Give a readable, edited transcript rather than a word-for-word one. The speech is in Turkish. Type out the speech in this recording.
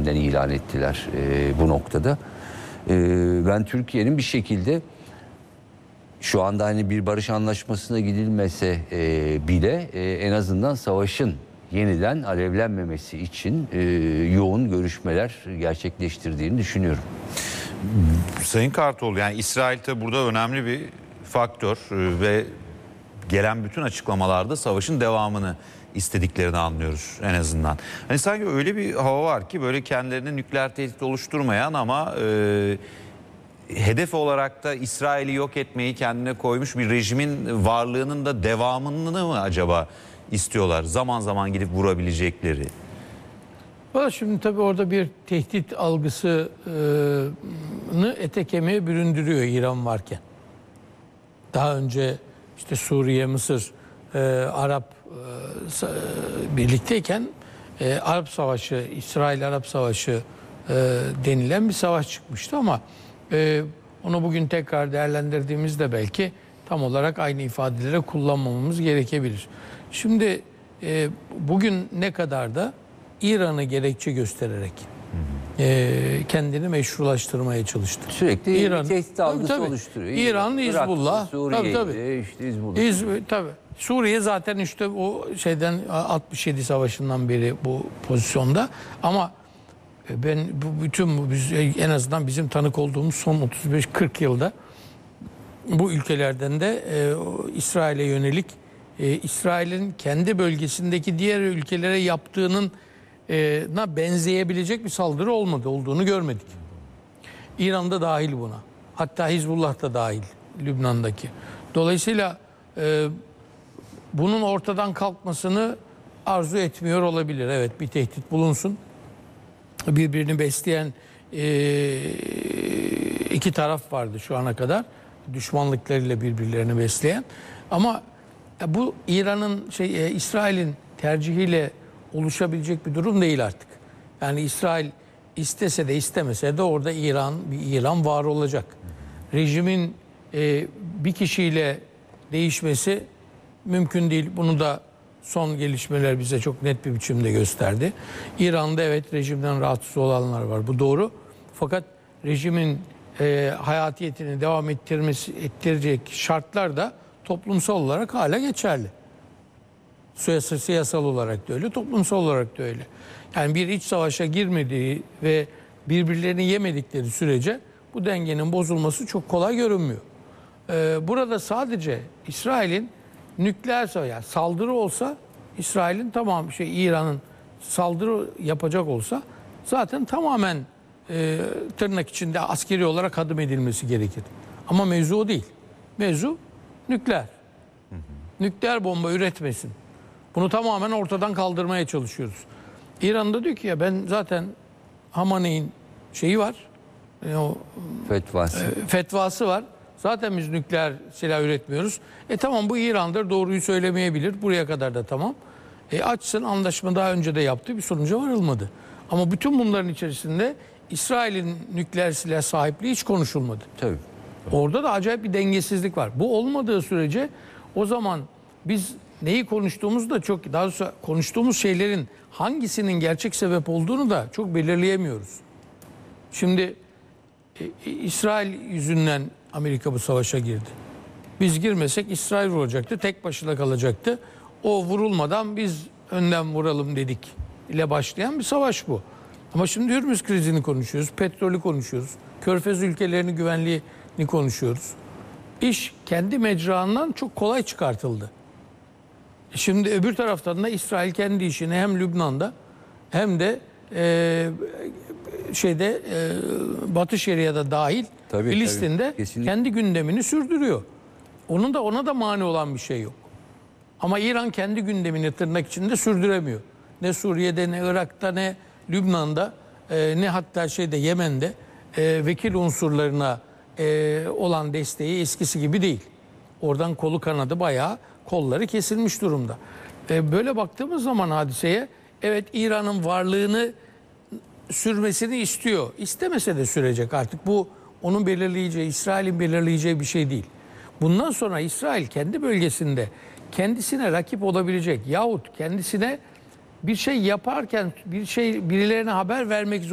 rejimden ilan ettiler bu noktada. Ben Türkiye'nin bir şekilde şu anda hani bir barış anlaşmasına gidilmese bile en azından savaşın yeniden alevlenmemesi için yoğun görüşmeler gerçekleştirdiğini düşünüyorum. Sayın Kartoğlu, yani İsrail tabi burada önemli bir faktör ve gelen bütün açıklamalarda savaşın devamını istediklerini anlıyoruz en azından. Hani sanki öyle bir hava var ki böyle kendilerini nükleer tehdit oluşturmayan ama hedef olarak da İsrail'i yok etmeyi kendine koymuş bir rejimin varlığının da devamını mı acaba istiyorlar? Zaman zaman gidip vurabilecekleri. Valla şimdi tabii orada bir tehdit algısını ete kemiğe büründürüyor İran varken. Daha önce işte Suriye, Mısır, Arap birlikteyken Arap Savaşı, İsrail-Arap Savaşı denilen bir savaş çıkmıştı ama onu bugün tekrar değerlendirdiğimizde belki tam olarak aynı ifadelere kullanmamamız gerekebilir. Şimdi bugün ne kadar da İran'ı gerekçe göstererek kendini meşrulaştırmaya çalıştı. Sürekli İran tehdit algısı oluşturuyor. İran, Hizbullah, Suriye, işte Hizbullah. Tabii. Suriye zaten işte o şeyden 67 savaşından beri bu pozisyonda ama ben en azından bizim tanık olduğumuz son 35-40 yılda bu ülkelerden de İsrail'e yönelik İsrail'in kendi bölgesindeki diğer ülkelere yaptığının benzeyebilecek bir saldırı olduğunu görmedik. İran'da dahil buna. Hatta Hizbullah da dahil Lübnan'daki. Dolayısıyla bunun ortadan kalkmasını arzu etmiyor olabilir. Evet, bir tehdit bulunsun. Birbirini besleyen iki taraf vardı şu ana kadar. Düşmanlıklarıyla birbirlerini besleyen. Ama bu İran'ın İsrail'in tercihiyle oluşabilecek bir durum değil artık. Yani İsrail istese de istemese de orada bir İran var olacak. Rejimin bir kişiyle değişmesi mümkün değil. Bunu da son gelişmeler bize çok net bir biçimde gösterdi. İran'da evet rejimden rahatsız olanlar var. Bu doğru. Fakat rejimin hayatiyetini devam ettirecek şartlar da toplumsal olarak hala geçerli. Siyasal olarak da öyle, toplumsal olarak da öyle. Yani bir iç savaşa girmediği ve birbirlerini yemedikleri sürece bu dengenin bozulması çok kolay görünmüyor. Burada sadece İsrail'in nükleer saldırı olsa, İsrail'in İran'ın saldırı yapacak olsa zaten tamamen tırnak içinde askeri olarak adım edilmesi gerekir. Ama mevzu o değil. Mevzu nükleer. Nükleer bomba üretmesin. Bunu tamamen ortadan kaldırmaya çalışıyoruz. İran'da diyor ki ya ben zaten Hamaney'in şeyi var. Fetvası var. Zaten biz nükleer silah üretmiyoruz. Tamam, bu İran'dır, doğruyu söylemeyebilir. Buraya kadar da tamam. Açsın, anlaşma daha önce de yaptı, bir sonuca varılmadı. Ama bütün bunların içerisinde İsrail'in nükleer silah sahipliği hiç konuşulmadı. Tabii. Orada da acayip bir dengesizlik var. Bu olmadığı sürece o zaman biz neyi konuştuğumuzda daha doğrusu konuştuğumuz şeylerin hangisinin gerçek sebep olduğunu da çok belirleyemiyoruz. Şimdi İsrail yüzünden Amerika bu savaşa girdi. Biz girmesek İsrail vuracaktı, tek başına kalacaktı. O vurulmadan biz önden vuralım dedik ile başlayan bir savaş bu. Ama şimdi Hürmüz krizini konuşuyoruz, petrolü konuşuyoruz, Körfez ülkelerinin güvenliğini konuşuyoruz. İş kendi mecrasından çok kolay çıkartıldı. Şimdi öbür taraftan da İsrail kendi işini hem Lübnan'da hem de Batı Şeria'da dahil Filistin'de kendi gündemini sürdürüyor. Ona da mani olan bir şey yok. Ama İran kendi gündemini tırnak içinde sürdüremiyor. Ne Suriye'de, ne Irak'ta, ne Lübnan'da, ne hatta Yemen'de vekil unsurlarına olan desteği eskisi gibi değil. Oradan kolu kanadı bayağı kolları kesilmiş durumda. Böyle baktığımız zaman hadiseye evet İran'ın varlığını sürmesini istiyor. İstemese de sürecek artık. Bu onun belirleyeceği, İsrail'in belirleyeceği bir şey değil. Bundan sonra İsrail kendi bölgesinde kendisine rakip olabilecek yahut kendisine bir şey yaparken birilerine haber vermek